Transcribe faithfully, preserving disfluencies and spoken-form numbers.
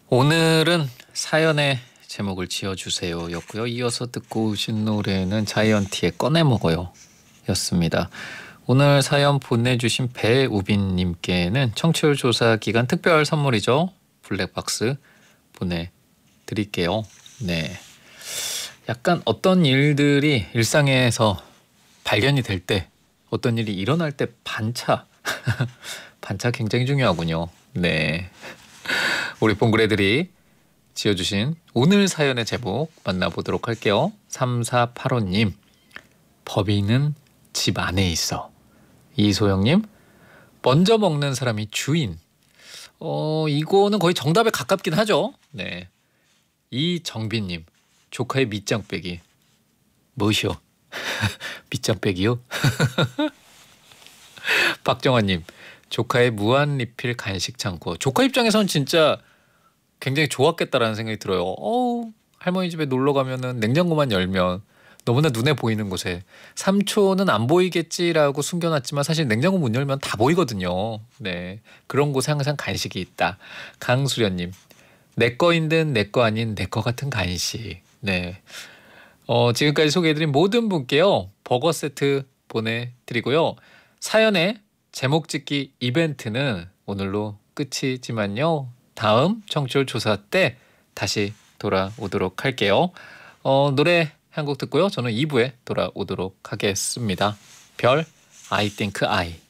오늘은 사연의 제목을 지어주세요 였고요. 이어서 듣고 오신 노래는 자이언티의 꺼내 먹어요 였습니다. 오늘 사연 보내주신 배우빈님께는 청취율 조사 기간 특별 선물이죠. 블랙박스 보내드릴게요. 네, 약간 어떤 일들이 일상에서 발견이 될 때, 어떤 일이 일어날 때 반차 반차 굉장히 중요하군요. 네, 우리 봉그레들이 지어주신 오늘 사연의 제목 만나보도록 할게요. 삼사팔오님, 법인은 집 안에 있어. 이소영님, 먼저 먹는 사람이 주인. 어 이거는 거의 정답에 가깝긴 하죠. 네. 이정빈님, 조카의 밑장 빼기. 뭐시오? 밑장 빼기요? 박정환님, 조카의 무한 리필 간식 창고. 조카 입장에선 진짜 굉장히 좋았겠다라는 생각이 들어요. 어우, 할머니 집에 놀러 가면은 냉장고만 열면 너무나 눈에 보이는 곳에 삼촌은 안 보이겠지라고 숨겨놨지만 사실 냉장고 문 열면 다 보이거든요. 네, 그런 곳에 항상 간식이 있다. 강수련님, 내 거인 듯 내 거 아닌 내 거 같은 간식. 네, 어, 지금까지 소개해드린 모든 분께요 버거 세트 보내드리고요. 사연의 제목 짓기 이벤트는 오늘로 끝이지만요, 다음 청취율 조사 때 다시 돌아오도록 할게요. 어, 노래 한 곡 듣고요. 저는 이 부에 돌아오도록 하겠습니다. 별, I think I.